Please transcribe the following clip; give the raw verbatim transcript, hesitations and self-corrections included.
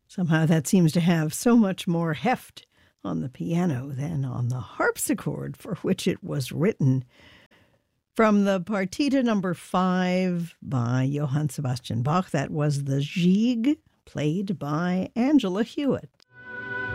Somehow that seems to have so much more heft on the piano than on the harpsichord for which it was written. From the Partita number five by Johann Sebastian Bach, that was the Gigue, played by Angela Hewitt.